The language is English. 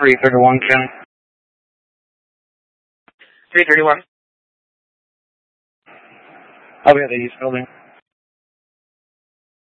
331 County. 331. I'll be at the East Building.